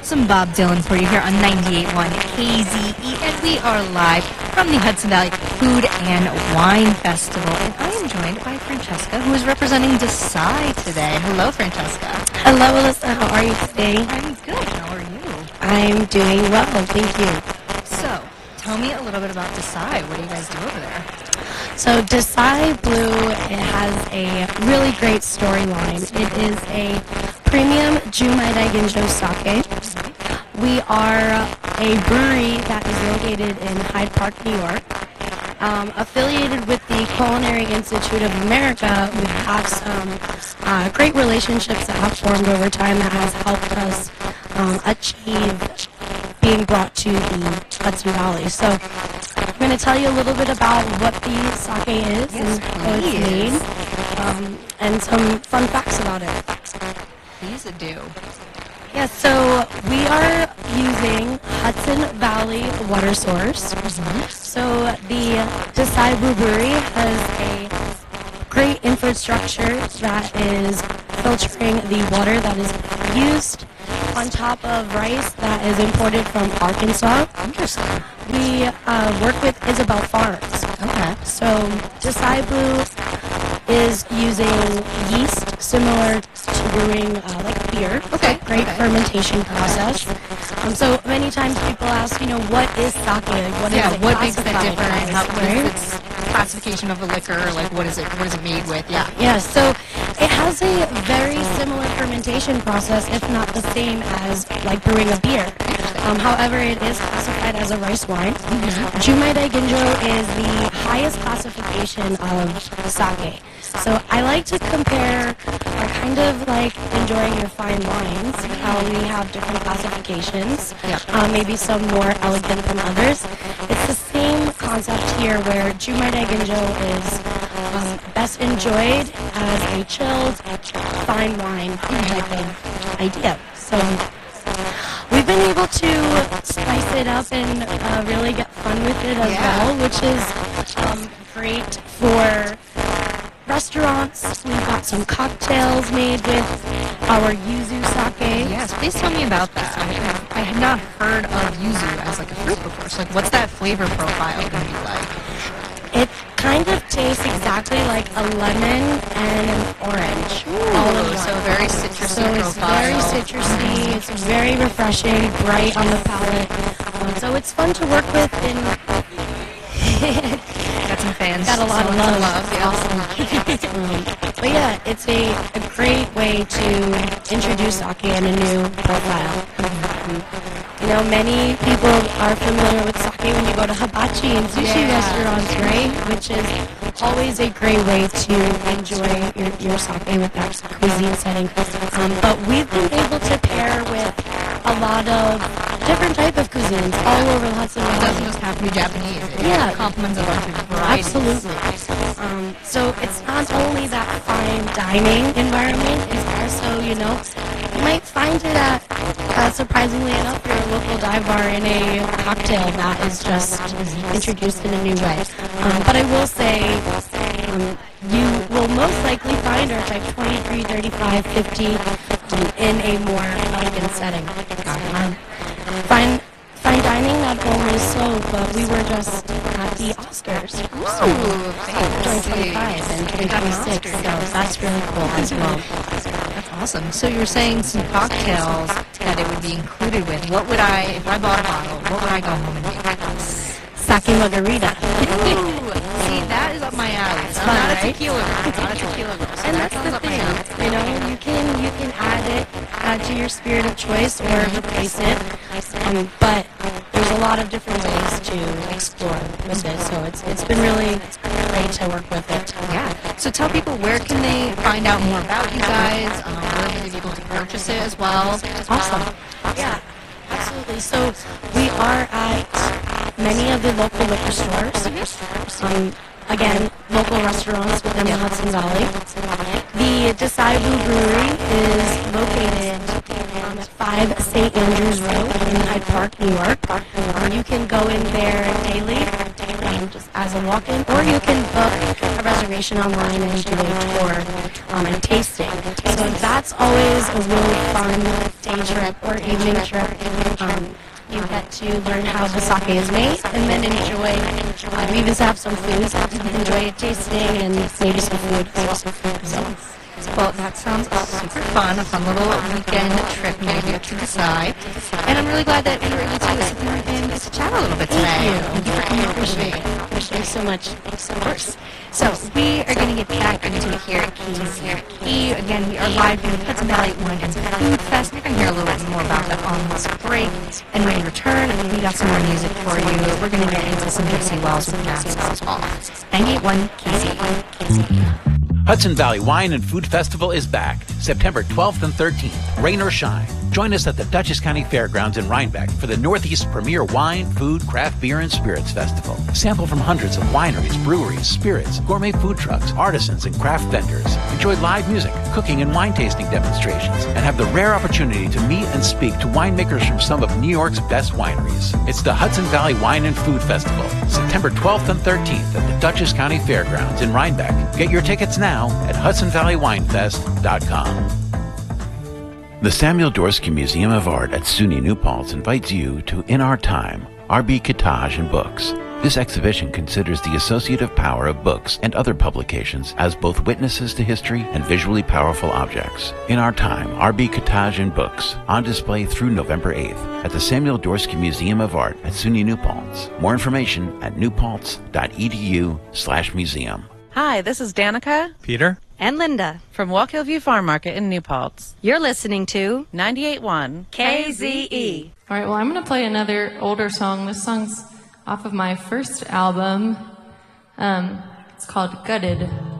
some Bob Dylan for you here on 98.1 KZE, and we are live from the Hudson Valley Food and Wine Festival. And I am joined by Francesca, who is representing Desai today. Hello, Francesca. Hello, Alyssa. How are you today? I'm good. How are you? I'm doing well, thank you. So, tell me a little bit about Desai. What do you guys do over there? So Desai Blue, it has a really great storyline. It is a premium Junmai Daiginjo sake. We are a brewery that is located in Hyde Park, New York. Affiliated with the Culinary Institute of America, we have some great relationships that have formed over time that has helped us achieve being brought to the Hudson Valley. So I'm going to tell you a little bit about what the sake is and how it's made, and some fun facts about it. Please do. Yeah, so we are using Hudson Valley water source. So the Desai Blue Brewery has a great infrastructure that is filtering the water that is used on top of rice that is imported from Arkansas. Interesting. We work with Isabel Farms. Okay. So Desai Blue is using yeast similar to brewing like beer. Okay. Great fermentation process. So many times people ask, what is sake? Like, What makes it classified different? as, How right? is its classification of a liquor? Like, what is it made with? Yeah. Yeah, so it has a very similar fermentation process, if not the same as like brewing a beer. However, it is classified as a rice wine. Junmai Daiginjo is the highest classification of sake. So I like to compare, or kind of like enjoying your fine wines, how we have different classifications, maybe some more elegant than others. It's the same concept here where Junmai Daiginjo is best enjoyed as a chilled fine wine type of idea. So we've been able to spice it up and really get fun with it as well, which is great for restaurants. We've got some cocktails made with our yuzu sake. Yes, please tell me about that. I had not heard of yuzu as like a fruit before. So like, what's that flavor profile going to be like? It kind of tastes exactly like a lemon and an orange. All in one. So very citrusy So it's profile. very citrusy, it's very refreshing, bright on the palate. So it's fun to work with and Got some fans. got a lot of Someone love. to yeah. But yeah, it's a great way to introduce sake in a new profile. Many people are familiar with sake when you go to hibachi and sushi restaurants, right? Which is always a great way to enjoy your sake with that cuisine setting. But we've been able to pair with a lot of different type of cuisines all over the Hudson It doesn't Valley. just have to be Japanese. Yeah. It complements a bunch of varieties. Absolutely. So it's not only that fine dining environment, it's also, you might find it at, surprisingly enough, your local dive bar in a cocktail that is just introduced in a new way. But I will say, you will most likely find our type 23, 35, 50 in a more elegant setting. Fine dining, not only so, but we were just at the Oscars. So, 2025 and 2026, so that's really cool as well. That's awesome. So you were saying some cocktails that it would be included with. What would if I bought a bottle, what would I go home and make? Sake margarita. Ooh, see, that is up my alley. I'm fun, not a right? tequila girl. I'm not a tequila girl. So And that that's sounds the up my alley. thing, you can add to your spirit of choice or replace it, but there's a lot of different ways to explore with it, so it's been really great to work with it. Yeah. So tell people, where can they find out more about you guys? Where will they be able to purchase it as well? Awesome. Yeah, absolutely. So we are at many of the local liquor stores. Again, local restaurants within the Hudson Valley. The Desai Blue Brewery is located at 5 St. Andrews Road in Hyde Park, New York. You can go in there daily, just as a walk-in, or you can book a reservation online and do a tour and tasting. So that's always a really fun day trip or evening trip. You get to learn how the sake is made and then enjoy, we even have some food, enjoy tasting and maybe some food as well. Well, that sounds super fun, a fun little weekend trip maybe up to Desai. And I'm really glad that we were able to sit there and get to chat a little bit today. Thank you. Thank you for coming over with me. Appreciate it so much. Of course. So we are going to get back into it here at KZE. Again, we are live from the Hudson Valley Wine and Food Fest. You're going to hear a little bit more about that on this break. And when we return, we got some more music for you. We're going to get into some Dixie Wells with Masks Off. 98.1 KZE. Hudson Valley Wine and Food Festival is back, September 12th and 13th, rain or shine. Join us at the Dutchess County Fairgrounds in Rhinebeck for the Northeast's premier wine, food, craft beer, and spirits festival. Sample from hundreds of wineries, breweries, spirits, gourmet food trucks, artisans, and craft vendors. Enjoy live music, cooking, and wine tasting demonstrations, and have the rare opportunity to meet and speak to winemakers from some of New York's best wineries. It's the Hudson Valley Wine and Food Festival, September 12th and 13th at the Dutchess County Fairgrounds in Rhinebeck. Get your tickets now at HudsonValleyWinefest.com. The Samuel Dorsky Museum of Art at SUNY New Paltz invites you to In Our Time, R.B. Kitaj and Books. This exhibition considers the associative power of books and other publications as both witnesses to history and visually powerful objects. In Our Time, R.B. Kitaj and Books, on display through November 8th at the Samuel Dorsky Museum of Art at SUNY New Paltz. More information at newpaltz.edu/museum. Hi, this is Danica, Peter, And Linda. from Walk Hill View Farm Market in New Paltz. You're listening to 98.1 KZE. All right, well, I'm going to play another older song. This song's off of my first album. It's called Gutted.